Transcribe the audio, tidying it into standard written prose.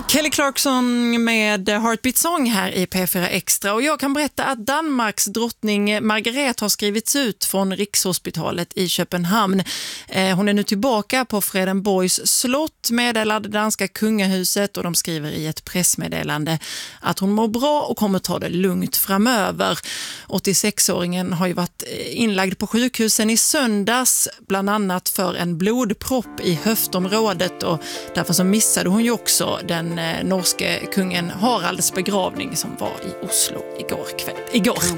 Kelly Clarkson med Heartbeat Song här i P4 Extra, och jag kan berätta att Danmarks drottning Margrethe har skrivits ut från Rikshospitalet i Köpenhamn. Hon är nu tillbaka på Fredensborgs slott, meddelade danska kungahuset, och de skriver i ett pressmeddelande att hon mår bra och kommer ta det lugnt framöver. 86-åringen har ju varit inlagd på sjukhusen i söndags, bland annat för en blodpropp i höftområdet, och därför så missade hon ju också den norske kungen Haralds begravning som var i Oslo igår.